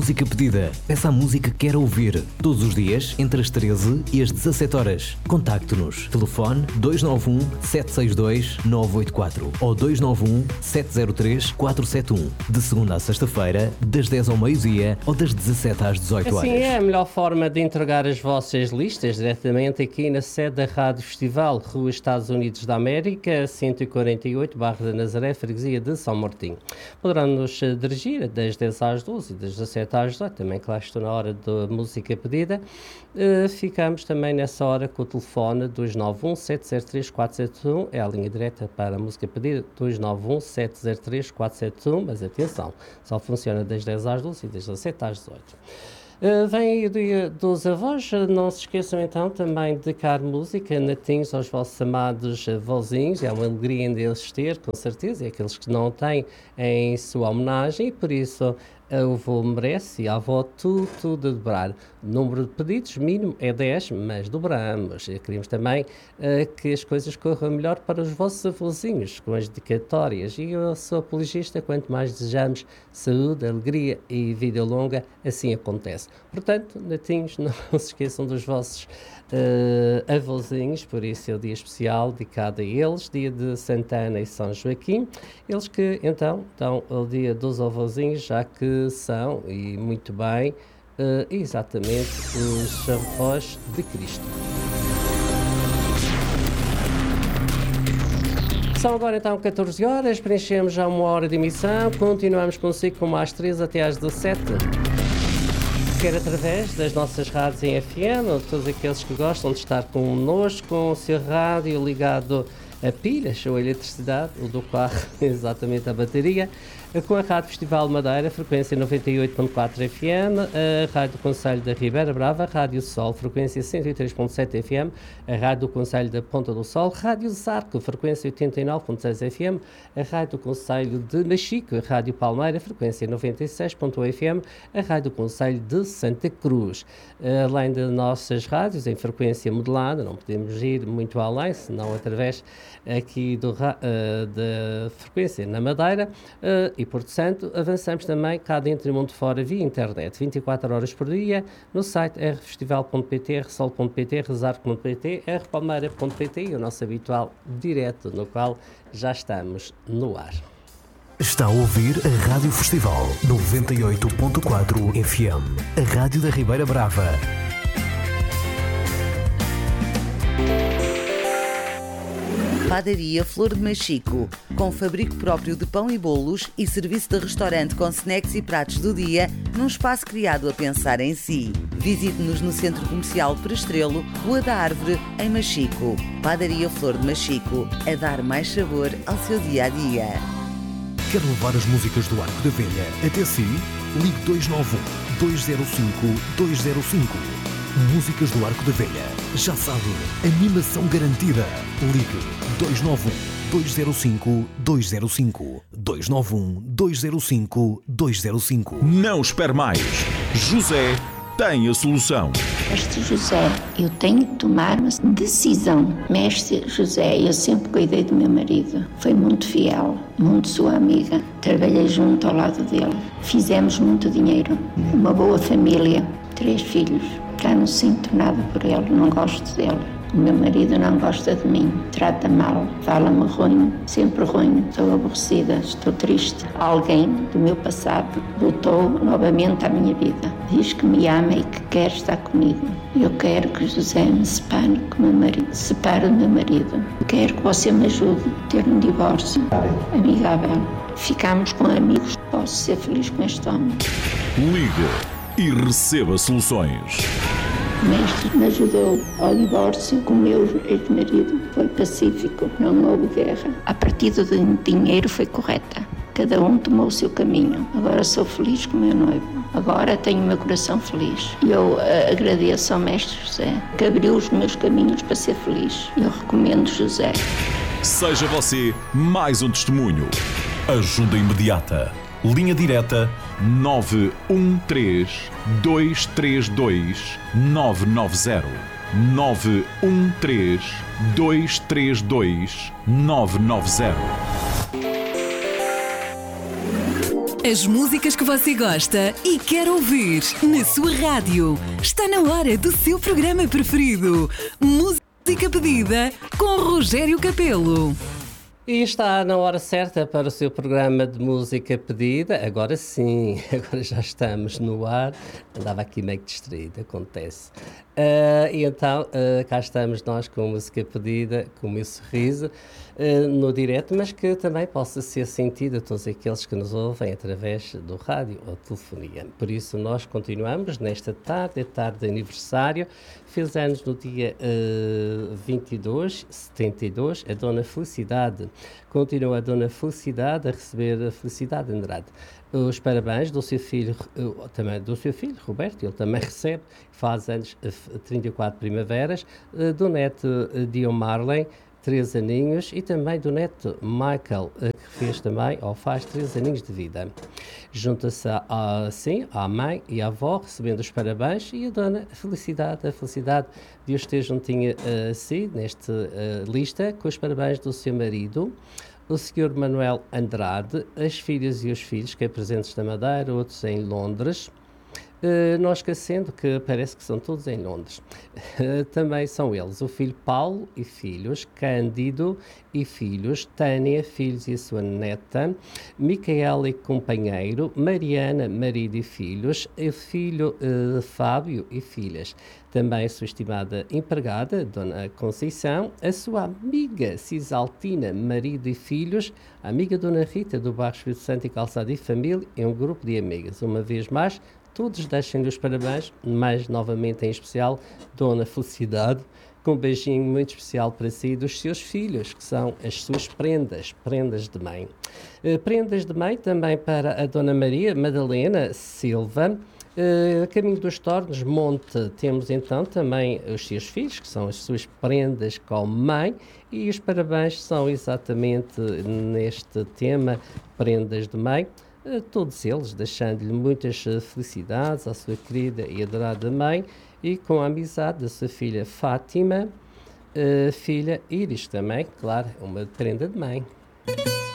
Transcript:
música pedida. Peça a música que quer ouvir. Todos os dias, entre as 13 e as 17 horas. Contacte-nos. Telefone 291 762 984 ou 291 703 471. De segunda a sexta-feira, das 10 ao meio-dia ou das 17 às 18 horas. Assim é a melhor forma de entregar as vossas listas diretamente aqui na sede da Rádio Festival, Rua Estados Unidos da América, 148, Barra da Nazaré, Freguesia de São Martinho. Poderão-nos dirigir das 10 às 12 e das 17 às 18, também que lá estou na hora da música pedida. Ficamos também nessa hora com o telefone 291 703 471, é a linha direta para a música pedida, 291 703 471, mas atenção, só funciona das 10 às 12 e das 17 às 18. Vem aí o Dia dos Avós, não se esqueçam então também de dedicar música natinhos aos vossos amados avózinhos, é uma alegria em eles ter, com certeza, e aqueles que não têm em sua homenagem, e por isso o avô merece e a avó tudo a dobrar. O número de pedidos mínimo é 10, mas dobramos. E queremos também que as coisas corram melhor para os vossos avôzinhos, com as dedicatórias. E eu sou apologista, quanto mais desejamos saúde, alegria e vida longa, assim acontece. Portanto, netinhos, não se esqueçam dos vossos avôzinhos, por isso é o dia especial dedicado a eles, dia de Santana e São Joaquim, eles que então dão o dia dos avôzinhos, já que são, e muito bem, exatamente os avós de Cristo. São agora então 14 horas, preenchemos já uma hora de emissão, continuamos consigo como às 3 até às 17. Quer através das nossas rádios em FM, ou todos aqueles que gostam de estar connosco, com o seu rádio ligado a pilhas ou a eletricidade, ou do carro, exatamente a bateria, com a Rádio Festival Madeira, frequência 98.4 FM, a Rádio do Concelho da Ribeira Brava, a Rádio Sol, frequência 103.7 FM, a Rádio do Concelho da Ponta do Sol, Rádio Zarco, frequência 89.6 FM, a Rádio do Concelho de Machico, a Rádio Palmeira, frequência 96.1 FM, a Rádio do Concelho de Santa Cruz. Além de nossas rádios em frequência modulada, não podemos ir muito além, senão através aqui da frequência na Madeira, e Porto Santo, avançamos também cá dentro e mundo fora via internet, 24 horas por dia, no site rfestival.pt, rsol.pt, rezar.pt, rpalmeira.pt e o nosso habitual direto, no qual já estamos no ar. Está a ouvir a Rádio Festival 98.4 FM, a Rádio da Ribeira Brava. Padaria Flor de Machico, com fabrico próprio de pão e bolos e serviço de restaurante com snacks e pratos do dia, num espaço criado a pensar em si. Visite-nos no Centro Comercial Prestrelo, Rua da Árvore, em Machico. Padaria Flor de Machico, a dar mais sabor ao seu dia-a-dia. Quer levar as músicas do Arco da Velha até si? Ligue 291 205 205. Músicas do Arco da Velha. Já sabe, animação garantida. Ligue 291 205 205. 291 205 205. Não espere mais. José tem a solução. Mestre José, eu tenho de tomar uma decisão. Mestre José, eu sempre cuidei do meu marido. Foi muito fiel, muito sua amiga. Trabalhei junto ao lado dele. Fizemos muito dinheiro. Uma boa família. 3 filhos. Já não sinto nada por ele, não gosto dele. O meu marido não gosta de mim, trata mal, fala-me ruim, sempre ruim. Estou aborrecida, estou triste. Alguém do meu passado voltou novamente à minha vida. Diz que me ama e que quer estar comigo. Eu quero que José me separe com o meu marido. Separe do meu marido. Quero que você me ajude a ter um divórcio amigável. Ficamos com amigos. Posso ser feliz com este homem. Ligue e receba soluções. O mestre me ajudou ao divórcio com o meu ex-marido. Foi pacífico, não houve guerra. A partida do dinheiro foi correta. Cada um tomou o seu caminho. Agora sou feliz com o meu noivo. Agora tenho o meu coração feliz. E eu agradeço ao mestre José, que abriu os meus caminhos para ser feliz. Eu recomendo José. Seja você mais um testemunho. Ajuda imediata. Linha direta 913 232 990. 913 232 990. As músicas que você gosta e quer ouvir na sua rádio. Está na hora do seu programa preferido. Música Pedida com Rogério Capelo. E está na hora certa para o seu programa de música pedida. Agora sim, agora já estamos no ar. Andava aqui meio distraído, acontece. E então, cá estamos nós com música pedida, com o meu sorriso, no direto, mas que também possa ser sentido a todos aqueles que nos ouvem através do rádio ou telefonia. Por isso, nós continuamos nesta tarde de aniversário. Fez anos no dia 22, 72, a Dona Felicidade. Continua a Dona Felicidade a receber a Felicidade Andrade. Os parabéns do seu filho, também do seu filho, Roberto, ele também recebe, faz anos 34 primaveras, do neto Diomarlen, 3 aninhos, e também do neto Michael, que fez também, ou faz 3 aninhos de vida. Junta-se assim à mãe e à avó, recebendo os parabéns, e a Dona Felicidade, a felicidade de os ter juntinho assim, nesta lista, com os parabéns do seu marido, o Sr. Manuel Andrade, as filhas e os filhos, que é presentes na Madeira, outros em Londres. Não esquecendo que parece que são todos em Londres. Também são eles o filho Paulo e filhos, Cândido e filhos, Tânia, filhos e a sua neta, Micaela e companheiro, Mariana, marido e filhos, o filho Fábio e filhas. Também a sua estimada empregada, Dona Conceição, a sua amiga Cisaltina, marido e filhos, a amiga Dona Rita, do bairro Espírito Santo e Calçado e Família, e um grupo de amigas. Uma vez mais, todos deixem-lhe os parabéns, mas novamente em especial, Dona Felicidade, com um beijinho muito especial para si e dos seus filhos, que são as suas prendas de mãe. Prendas de mãe também para a Dona Maria Madalena Silva, Caminho dos Tornos, Monte. Temos então também os seus filhos, que são as suas prendas como mãe, e os parabéns são exatamente neste tema, prendas de mãe. Todos eles, deixando-lhe muitas felicidades à sua querida e adorada mãe, e com a amizade da sua filha Fátima, filha Iris também, claro, uma prenda de mãe.